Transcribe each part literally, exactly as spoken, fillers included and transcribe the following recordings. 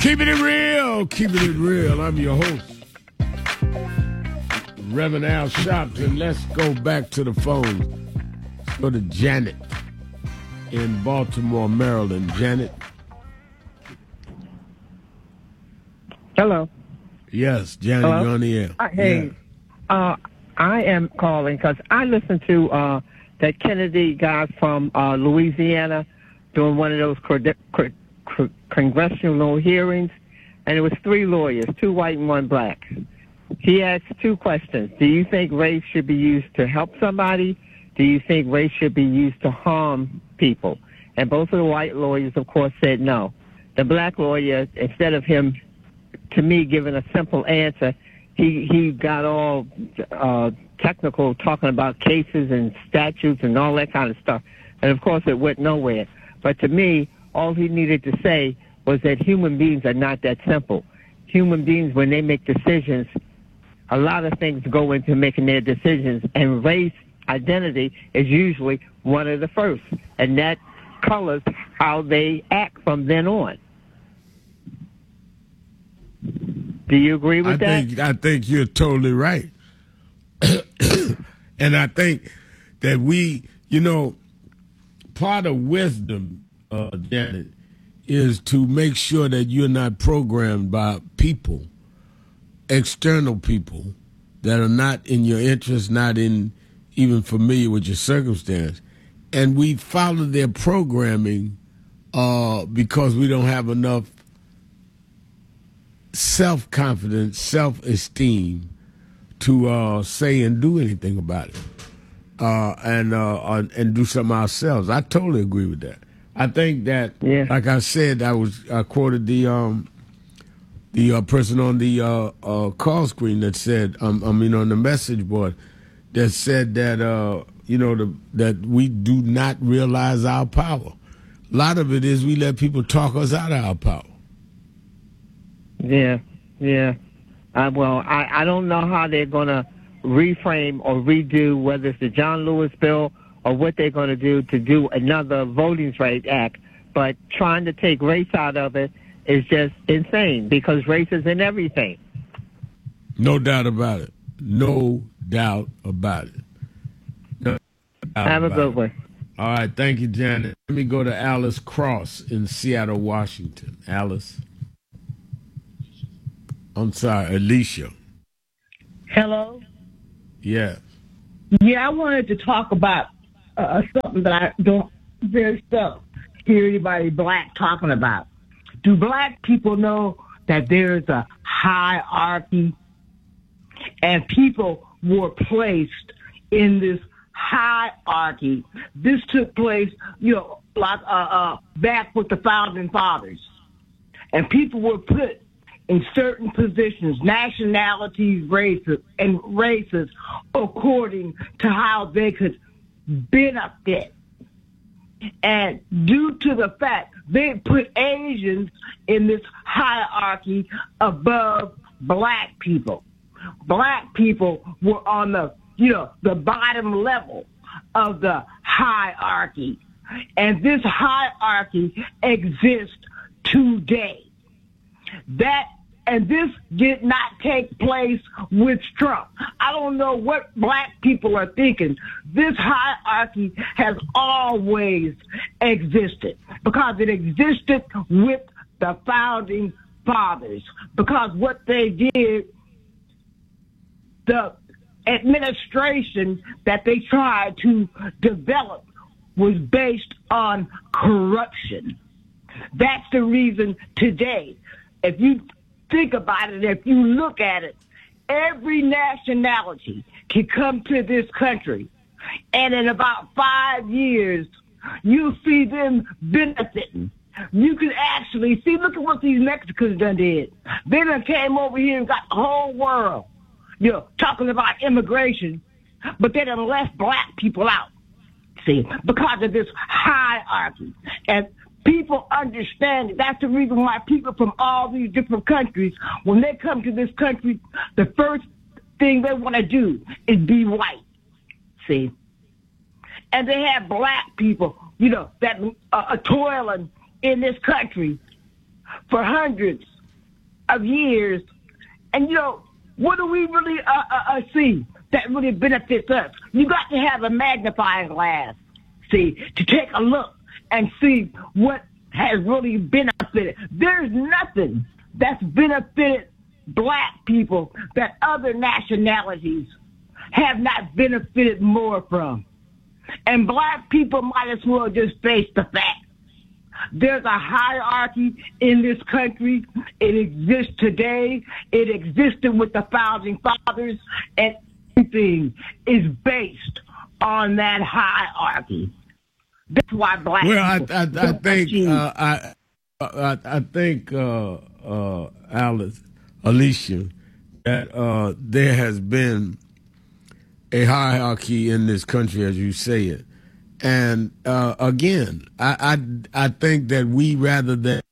Keeping it real, keeping it real. I'm your host, Reverend Al Sharpton. Let's go back to the phone. Let's go to Janet in Baltimore, Maryland. Janet. Hello. Yes, Janet, Hello? you're on the air. Uh, hey, yeah. uh, I am calling because I listened to uh, that Kennedy guy from uh, Louisiana doing one of those cred- cred- cred- congressional hearings, and it was three lawyers, two white and one black. He asked two questions. Do you think race should be used to help somebody? Do you think race should be used to harm people? And both of the white lawyers, of course, said no. The black lawyer, instead of him, to me, giving a simple answer, he, he got all uh, technical, talking about cases and statutes and all that kind of stuff. And, of course, it went nowhere. But to me, all he needed to say was that human beings are not that simple. Human beings, when they make decisions, a lot of things go into making their decisions, and race identity is usually one of the first, and that colors how they act from then on. Do you agree with I that? Think, I think you're totally right. And I think that we, you know, part of wisdom, uh, Janet, is to make sure that you're not programmed by people, external people, that are not in your interest, not in even familiar with your circumstance. And we follow their programming uh, because we don't have enough self-confidence, self-esteem to uh, say and do anything about it, uh, and uh, and do something ourselves. I totally agree with that. I think that, yeah. like I said, I was I quoted the um, the uh, person on the uh, uh, call screen that said, um, I mean, on the message board, that said that uh, you know the, that we do not realize our power. A lot of it is we let people talk us out of our power. Yeah, yeah. Uh, well, I, I don't know how they're going to reframe or redo, whether it's the John Lewis bill or what they're going to do to do another Voting Rights Act. But trying to take race out of it is just insane because race is in everything. No doubt about it. No doubt about it. No doubt Have a about good it. one. All right. Thank you, Janet. Let me go to Alice Cross in Seattle, Washington. Alice. I'm sorry, Alicia. Hello? Yeah. Yeah, I wanted to talk about uh, something that I don't very seldom hear anybody black talking about. Do black people know that there's a hierarchy and people were placed in this hierarchy? This took place, you know, like uh, uh, back with the founding fathers. And people were put in certain positions, nationalities, races, and races, according to how they could benefit. And due to the fact they put Asians in this hierarchy above black people. Black people were on the, you know, the bottom level of the hierarchy. And this hierarchy exists today. That and this did not take place with Trump. I don't know what black people are thinking. This hierarchy has always existed because it existed with the founding fathers. Because what they did, the administration that they tried to develop was based on corruption. That's the reason today, if you think about it, if you look at it, every nationality can come to this country, and in about five years, you'll see them benefiting. You can actually see, look at what these Mexicans done did. They done came over here and got the whole world, you know, talking about immigration, but they done left black people out, see, because of this hierarchy. And people understand it. That's the reason why people from all these different countries, when they come to this country, the first thing they want to do is be white, see. And they have black people, you know, that uh, are toiling in this country for hundreds of years. And, you know, what do we really uh, uh, uh, see that really benefits us? You got to have a magnifying glass, see, to take a look and see what has really benefited. There's nothing that's benefited black people that other nationalities have not benefited more from. And black people might as well just face the fact. There's a hierarchy in this country. It exists today. It existed with the founding fathers, and everything is based on that hierarchy. That's why black well, people I, I, I think uh, I, I, I think uh, uh, Alice, Alicia, that uh, there has been a hierarchy in this country, as you say it. And uh, again, I, I I think that we, rather than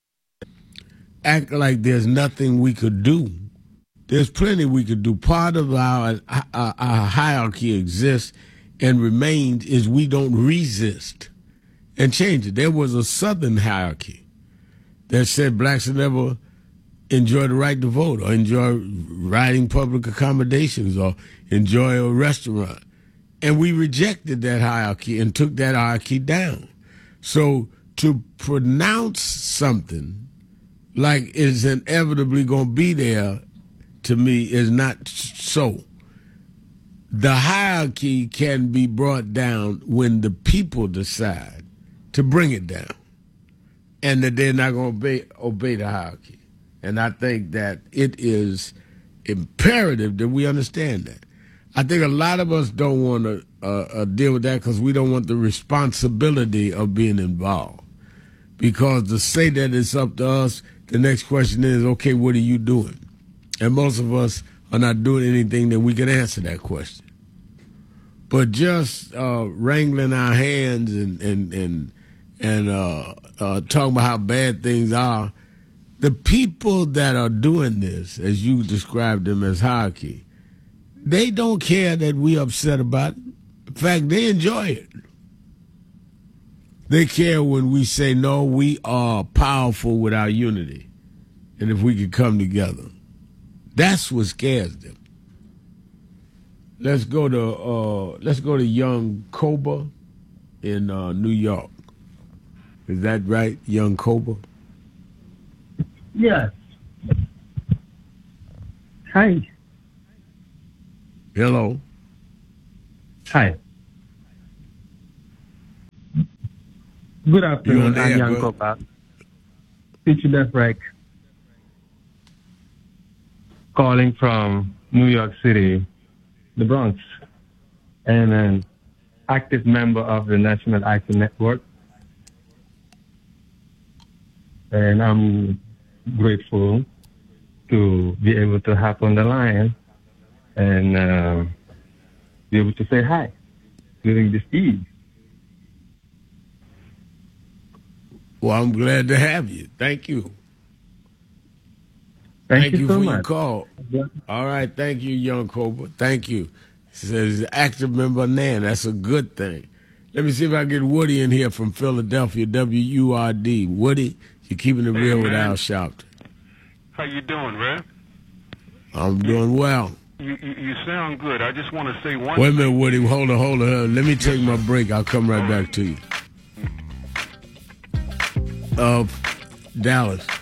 act like there's nothing we could do, there's plenty we could do. Part of our, our, our hierarchy exists and remains is we don't resist and change it. There was a Southern hierarchy that said blacks would never enjoy the right to vote or enjoy riding public accommodations or enjoy a restaurant. And we rejected that hierarchy and took that hierarchy down. So to pronounce something like it's inevitably going to be there, to me, is not so. The hierarchy can be brought down when the people decide to bring it down and that they're not going to obey, obey the hierarchy. And I think that it is imperative that we understand that. I think a lot of us don't want to uh, uh, deal with that because we don't want the responsibility of being involved. Because to say that it's up to us, the next question is, okay, what are you doing? And most of us are not doing anything that we can answer that question. But just uh, wrangling our hands and and and and uh, uh, talking about how bad things are, the people that are doing this, as you described them as hierarchy, they don't care that we upset about it. In fact, they enjoy it. They care when we say, no, we are powerful with our unity. And if we could come together. That's what scares them. Let's go to uh, let's go to young Koba in uh, New York. Is that right, young Koba? Yes. Hi. Hello. Hi. Good afternoon. I'm Young Koba. Teacher Defrek. Calling from New York City, the Bronx, and an active member of the National Action Network. And I'm grateful to be able to hop on the line and uh, be able to say hi during this Eve. Well, I'm glad to have you. Thank you. Thank, thank you, you so for much. your call. Yeah. All right. Thank you, young Cobra. Thank you. Says active member Nan. That's a good thing. Let me see if I can get Woody in here from Philadelphia, W U R D. Woody, you're keeping it real hey, with Al Sharpton. How you doing, Red? I'm doing well. You, you you sound good. I just want to say one Wait a thing. minute, Woody. Hold on, hold on. Let me take my break. I'll come right back to you. Of Dallas.